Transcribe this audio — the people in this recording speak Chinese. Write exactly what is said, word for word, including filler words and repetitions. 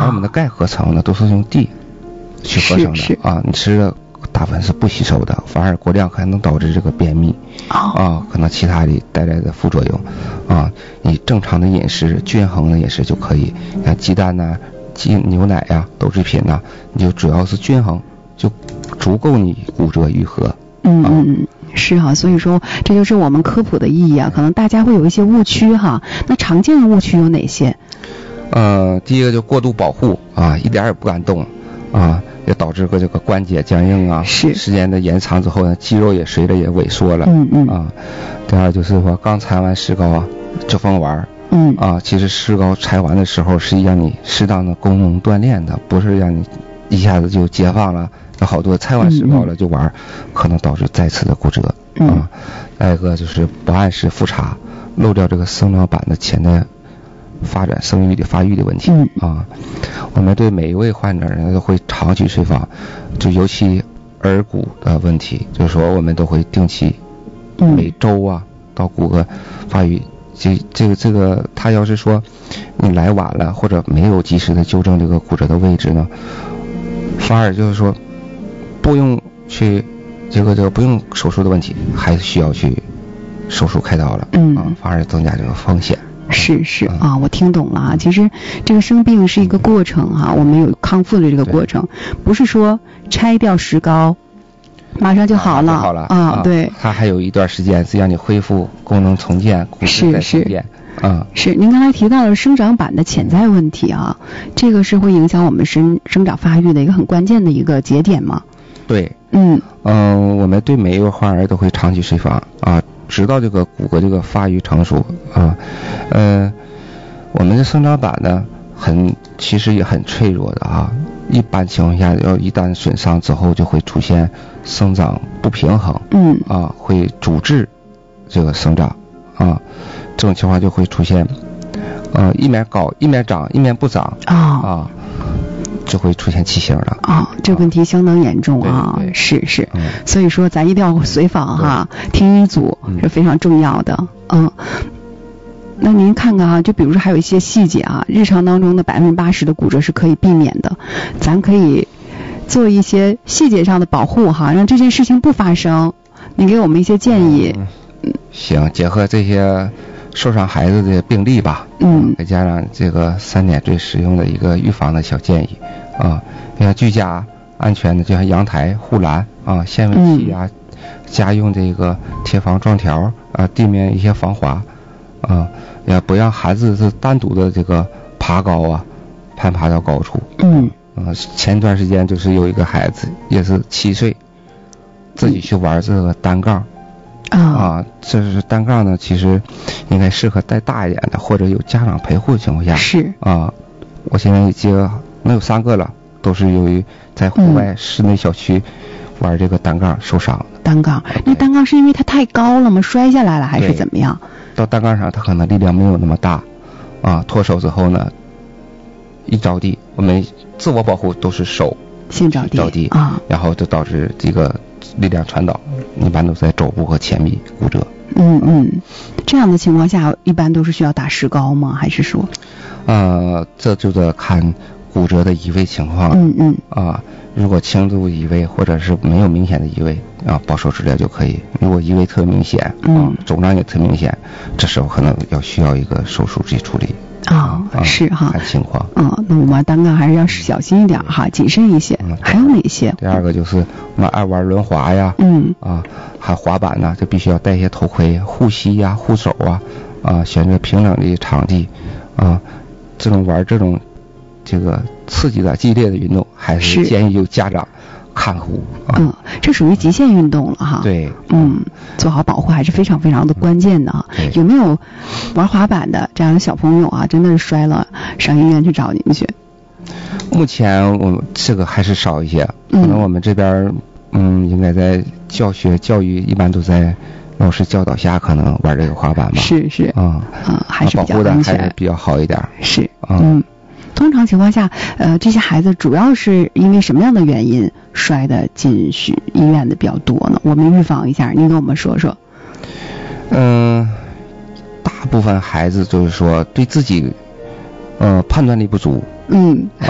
而我们的钙合成呢都是用地去合成的啊，你吃的大部分是不吸收的，反而过量可能导致这个便秘啊，可能其他的带来的副作用啊。你正常的饮食、均衡的饮食就可以，像鸡蛋呐、啊、鸡牛奶呀、啊、豆制品呐、啊，你就主要是均衡，就足够你骨折愈合。 嗯嗯嗯，是哈，所以说这就是我们科普的意义啊。可能大家会有一些误区哈，那常见的误区有哪些？ 呃，第一个就过度保护啊，一点也不敢动啊，也导致个这个关节僵硬啊， 是时间的延长之后呢，肌肉也随着也萎缩了。 嗯嗯啊，第二就是说刚拆完石膏啊，就疯玩。 嗯啊，其实石膏拆完的时候是让你适当的功能锻炼的，不是让你一下子就解放了。有好多拆完石膏了就玩，嗯嗯可能导致再次的骨折。 嗯、 啊，再一个就是不按时复查，漏掉这个生长板的潜在发展生育的发育的问题。 嗯啊，我们对每一位患者呢都会长期随访，就尤其耳骨的问题，就是说我们都会定期每周啊到骨骼发育。这这个这个他要是说你来晚了或者没有及时的纠正这个骨折的位置呢，反而就是说不用去这个这个不用手术的问题，还需要去手术开刀了。 嗯啊，反而增加这个风险。 是是啊，我听懂了啊。其实这个生病是一个过程哈、啊，我们有康复的这个过程，不是说拆掉石膏马上就好了。 啊、好了啊，对， 它还有一段时间是让你恢复功能重建，骨质再重建。啊， 是您刚才提到了生长板的潜在问题啊，这个是会影响我们生生长发育的一个很关键的一个节点吗？ 对， 嗯嗯、呃，我们对每一个患儿都会长期随访啊，直到这个骨骼这个发育成熟啊，呃，我们的生长板呢，很其实也很脆弱的啊，一般情况下要一旦损伤之后，就会出现生长不平衡， 嗯啊，会阻滞这个生长啊，这种情况就会出现，呃，一面高一面长，一面不长啊、哦、 啊。就会出现畸形了啊、哦，这个问题相当严重啊， 对对对是是、 嗯，所以说咱一定要随访哈，听医嘱是非常重要的。嗯，那您看看啊，就比如说还有一些细节啊，日常当中的百分之八十的骨折是可以避免的，咱可以做一些细节上的保护哈，让这件事情不发生。您给我们一些建议。 嗯，行，结合这些受伤孩子的病例吧， 嗯， 再加上这个三点最实用的一个预防的小建议啊，像居家安全的，就像阳台护栏啊、纤维器啊、嗯，家用这个贴防撞条啊，地面一些防滑啊，也不让孩子是单独的这个爬高啊，攀爬到高处。 嗯， 啊，前段时间就是有一个孩子也是七岁，自己去玩这个单杠。 啊、 啊，这是单杠呢，其实应该适合带大一点的，或者有家长陪护的情况下。 是啊，我现在已经能有三个了，都是由于在户外室内小区玩这个单杠受伤。 单杠，那单杠是因为它太高了吗？摔下来了还是怎么样？ 到单杠上，它可能力量没有那么大，啊，脱手之后呢，一着地，我们自我保护都是手先着地， 着地啊， 然后就导致这个力量传导，一般都在肘部和前臂骨折。 嗯嗯，这样的情况下，一般都是需要打石膏吗？还是说？ 呃，这就得看骨折的移位情况。 嗯嗯。 啊，如果轻度移位或者是没有明显的移位啊，保守治疗就可以。如果移位特明显， 嗯， 肿胀也特明显，这时候可能要需要一个手术去处理。 啊、哦，是哈， 看情况。 嗯，那我们单杠还是要小心一点哈，谨慎一些。嗯，还有哪些？ 第二个就是我们爱玩轮滑呀， 嗯， 啊，还滑板呢，就必须要戴一些头盔护膝呀、护手啊，啊，选择平整的场地，啊，这种玩这种这个刺激的激烈的运动，还是建议有家长看护。啊、 嗯，这属于极限运动了哈。 对， 嗯，做好保护还是非常非常的关键的啊。有没有玩滑板的这样的小朋友啊，真的是摔了上医院去找您去？ 目前我们这个还是少一些，可能我们这边嗯，应该在教学教育一般都在老师教导下，可能玩这个滑板吧。 是是啊啊，还是比较安全， 保护的还是比较好一点。 是嗯。 嗯通常情况下，呃，这些孩子主要是因为什么样的原因摔的进去医院的比较多呢？我们预防一下，您跟我们说说。 嗯，大部分孩子就是说对自己，呃，判断力不足。 嗯。